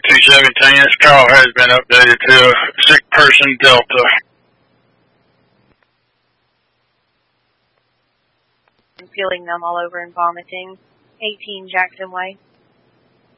217, this call has been updated to a sick person Delta. Feeling numb all over and vomiting. 18 Jackson Way.